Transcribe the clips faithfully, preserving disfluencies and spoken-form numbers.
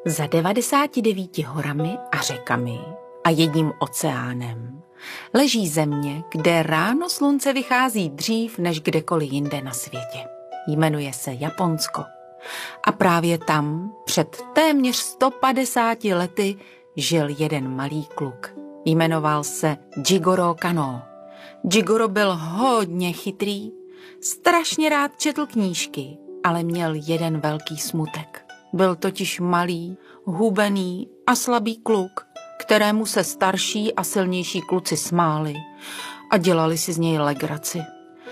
Za devadesáti devíti horami a řekami a jedním oceánem leží země, kde ráno slunce vychází dřív než kdekoliv jinde na světě. Jmenuje se Japonsko. A právě tam před téměř sto padesáti lety žil jeden malý kluk. Jmenoval se Jigoro Kano. Jigoro byl hodně chytrý, strašně rád četl knížky, ale měl jeden velký smutek. Byl totiž malý, hubený a slabý kluk, kterému se starší a silnější kluci smáli a dělali si z něj legraci.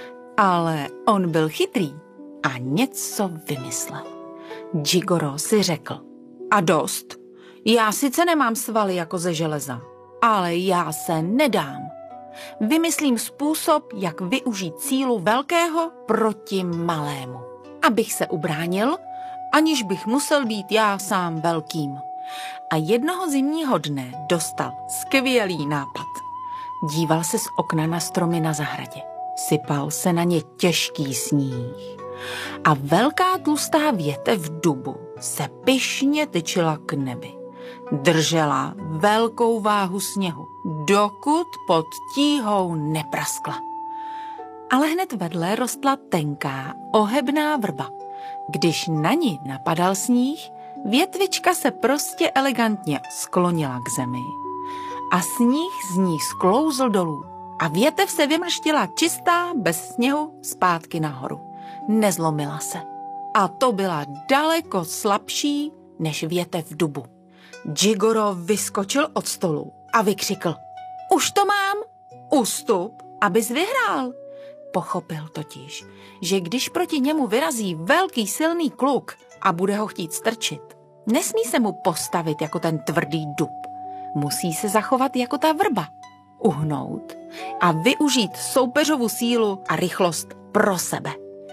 Ale on byl chytrý a něco vymyslel. Jigoro si řekl: a dost, já sice nemám svaly jako ze železa, ale já se nedám. Vymyslím způsob, jak využít sílu velkého proti malému, abych se ubránil, aniž bych musel být já sám velkým. A jednoho zimního dne dostal skvělý nápad. Díval se z okna na stromy na zahradě. Sypal se na ně těžký sníh. A velká tlustá větev dubu se pyšně tyčila k nebi. Držela velkou váhu sněhu, dokud pod tíhou nepraskla. Ale hned vedle rostla tenká, ohebná vrba. Když na ní napadal sníh, větvička se prostě elegantně sklonila k zemi a sníh z ní sklouzl dolů a větev se vymrštila čistá, bez sněhu, zpátky nahoru. Nezlomila se. A to byla daleko slabší než větev dubu. Jigoro vyskočil od stolu a vykřikl: už to mám, ustup, abys vyhrál. Pochopil totiž, že když proti němu vyrazí velký silný kluk a bude ho chtít strčit, nesmí se mu postavit jako ten tvrdý dub. Musí se zachovat jako ta vrba, uhnout a využít soupeřovu sílu a rychlost pro sebe.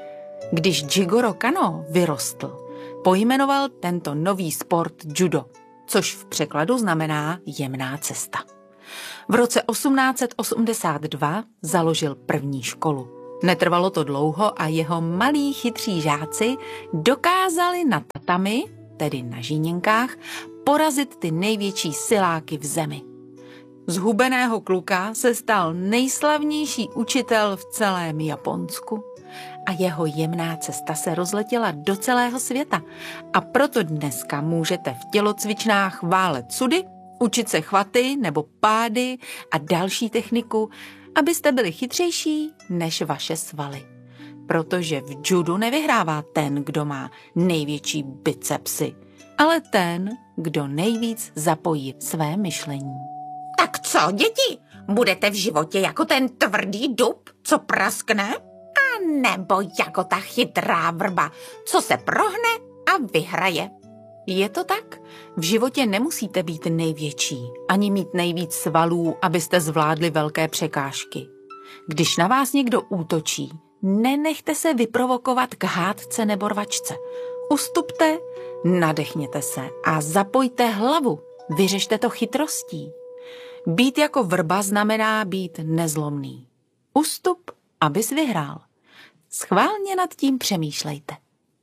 Když Jigoro Kano vyrostl, pojmenoval tento nový sport judo, což v překladu znamená jemná cesta. V roce osmnáct set osmdesát dva založil první školu. Netrvalo to dlouho a jeho malí chytří žáci dokázali na tatami, tedy na žíněnkách, porazit ty největší siláky v zemi. Z hubeného kluka se stal nejslavnější učitel v celém Japonsku a jeho jemná cesta se rozletěla do celého světa a proto dneska můžete v tělocvičnách válet sudy, učit se chvaty nebo pády a další techniku, abyste byli chytřejší než vaše svaly. Protože v judu nevyhrává ten, kdo má největší bicepsy, ale ten, kdo nejvíc zapojí své myšlení. Tak co, děti? Budete v životě jako ten tvrdý dub, co praskne? A nebo jako ta chytrá vrba, co se prohne a vyhraje? Je to tak? V životě nemusíte být největší, ani mít nejvíc svalů, abyste zvládli velké překážky. Když na vás někdo útočí, nenechte se vyprovokovat k hádce nebo rvačce. Ustupte, nadechněte se a zapojte hlavu. Vyřešte to chytrostí. Být jako vrba znamená být nezlomný. Ustup, abys vyhrál. Schválně nad tím přemýšlejte.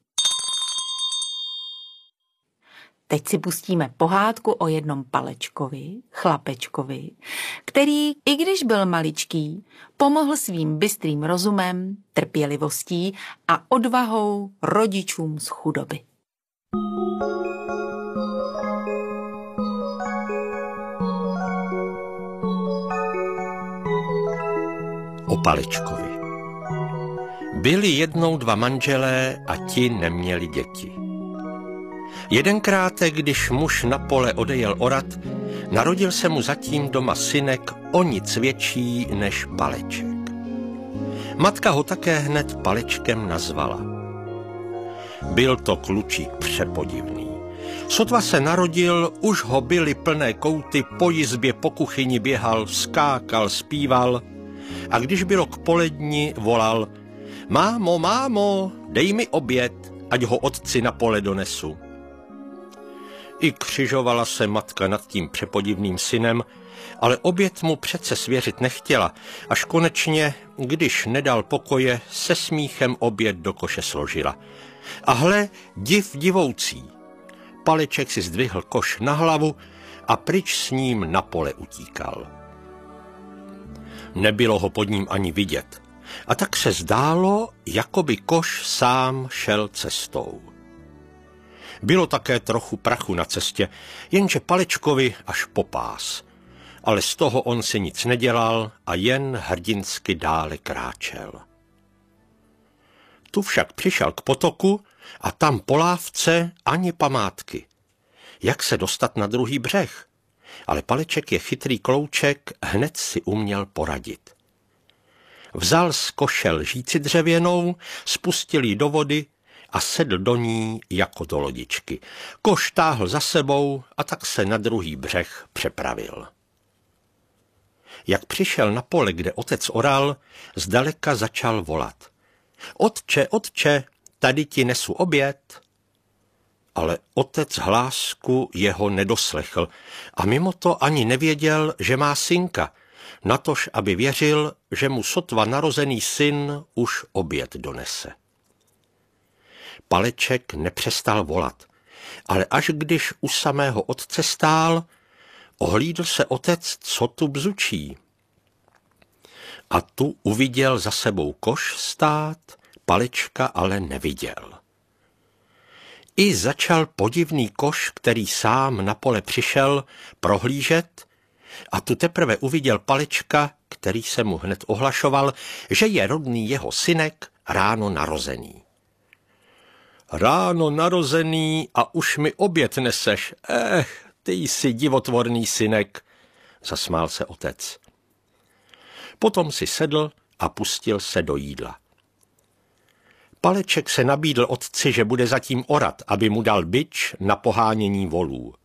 Teď si pustíme pohádku o jednom palečkovi, chlapečkovi, který, i když byl maličký, pomohl svým bystrým rozumem, trpělivostí a odvahou rodičům z chudoby. O palečkovi. Byli jednou dva manželé a ti neměli děti. Jedenkrát, když muž na pole odejel orat, narodil se mu zatím doma synek o nic větší než Paleček. Matka ho také hned Palečkem nazvala. Byl to klučík přepodivný. Sotva se narodil, už ho byly plné kouty, po jizbě, po kuchyni běhal, skákal, zpíval a když bylo k poledni, volal: mámo, mámo, dej mi oběd, ať ho otci na pole donesu. I křižovala se matka nad tím přepodivným synem, ale oběd mu přece svěřit nechtěla, až konečně, když nedal pokoje, se smíchem oběd do koše složila. A hle, div divoucí. Paleček si zdvihl koš na hlavu a pryč s ním na pole utíkal. Nebylo ho pod ním ani vidět, a tak se zdálo, jako by koš sám šel cestou. Bylo také trochu prachu na cestě, jenže Palečkovi až po pás, ale z toho on si nic nedělal a jen hrdinsky dále kráčel. Tu však přišel k potoku a tam po lávce ani památky. Jak se dostat na druhý břeh? Ale Paleček je chytrý klouček, hned si uměl poradit. Vzal z koše lžíci dřevěnou, spustil ji do vody a sedl do ní jako do lodičky. Koš táhl za sebou a tak se na druhý břeh přepravil. Jak přišel na pole, kde otec oral, zdaleka začal volat. Otče, otče, tady ti nesu oběd. Ale otec hlásku jeho nedoslechl a mimo to ani nevěděl, že má synka, natož aby věřil, že mu sotva narozený syn už oběd donese. Paleček nepřestal volat, ale až když u samého otce stál, ohlídl se otec, co tu bzučí. A tu uviděl za sebou koš stát, Palečka ale neviděl. I začal podivný koš, který sám na pole přišel, prohlížet, a tu teprve uviděl Palečka, který se mu hned ohlašoval, že je rodný jeho synek, ráno narozený. Ráno narozený a už mi oběd neseš, eh, ty jsi divotvorný synek, zasmál se otec. Potom si sedl a pustil se do jídla. Paleček se nabídl otci, že bude zatím orat, aby mu dal bič na pohánění volů.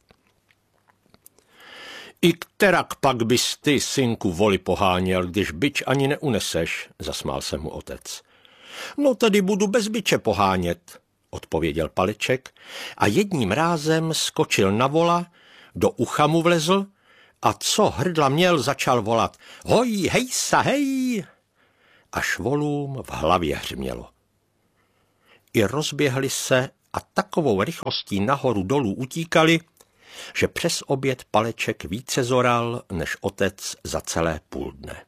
I kterak pak bys ty, synku, voli poháněl, když bič ani neuneseš, zasmál se mu otec. No tedy budu bez biče pohánět, odpověděl Paleček a jedním rázem skočil na vola, do ucha mu vlezl a co hrdla měl, začal volat. Hoj, hejsa, hej! Až volům v hlavě hřmělo. I rozběhli se a takovou rychlostí nahoru dolů utíkali, že přes oběd Paleček více zoral než otec za celé půl dne.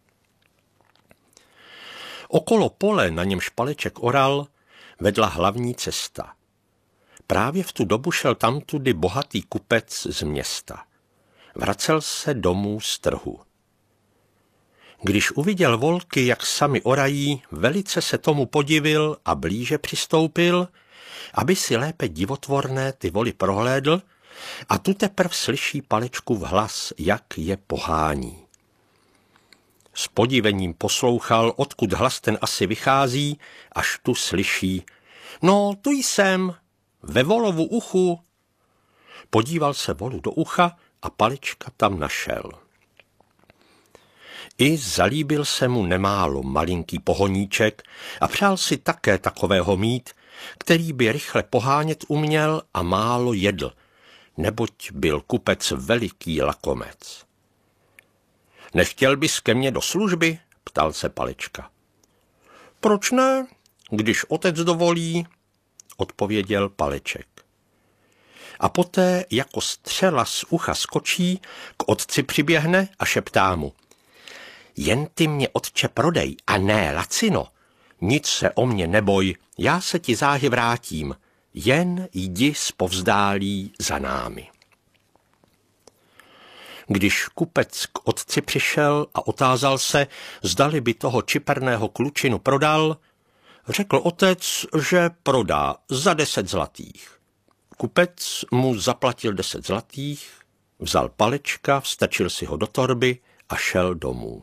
Okolo pole, na němž Paleček oral, vedla hlavní cesta. Právě v tu dobu šel tamtudy bohatý kupec z města. Vracel se domů z trhu. Když uviděl volky, jak sami orají, velice se tomu podivil a blíže přistoupil, aby si lépe divotvorné ty voly prohlédl, a tu teprv slyší Palečkův hlas, jak je pohání. S podivením poslouchal, odkud hlas ten asi vychází, až tu slyší. No, tu jsem, ve volovu uchu. Podíval se volu do ucha a Palečka tam našel. I zalíbil se mu nemálo malinký pohoníček a přál si také takového mít, který by rychle pohánět uměl a málo jedl, neboť byl kupec veliký lakomec. Nechtěl bys ke mně do služby? Ptal se Palečka. Proč ne, když otec dovolí, odpověděl Paleček. A poté jako střela z ucha skočí, k otci přiběhne a šeptá mu. Jen ty mě, otče, prodej, a ne lacino. Nic se o mě neboj, já se ti záhy vrátím, jen jdi zpovzdálí za námi. Když kupec k otci přišel a otázal se, zdali by toho čiperného klučinu prodal, řekl otec, že prodá za deset zlatých. Kupec mu zaplatil deset zlatých, vzal Palečka, vstačil si ho do torby a šel domů.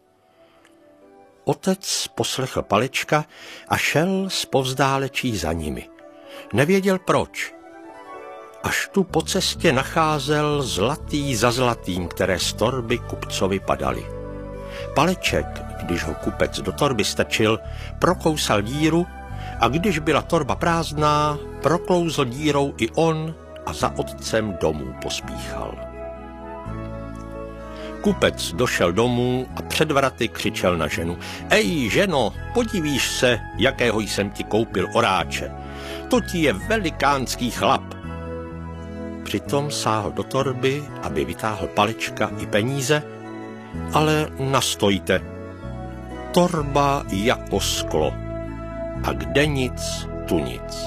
Otec poslechl Palečka a šel zpovzdálečí za nimi. Nevěděl proč. Až tu po cestě nacházel zlatý za zlatým, které z torby kupcovi padaly. Paleček, když ho kupec do torby stačil, prokousal díru a když byla torba prázdná, proklouzl dírou i on a za otcem domů pospíchal. Kupec došel domů a před vraty křičel na ženu. Ej, ženo, podívíš se, jakého jsem ti koupil oráče. To ti je velikánský chlap. přitom sáhl do torby, aby vytáhl Palečka i peníze, ale nastojte. Torba jako sklo. A kde nic, tu nic.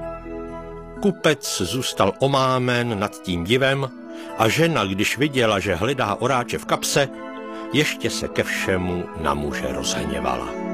Kupec zůstal omámen nad tím divem a žena, když viděla, že hledá oráče v kapse, ještě se ke všemu na muže rozhněvala.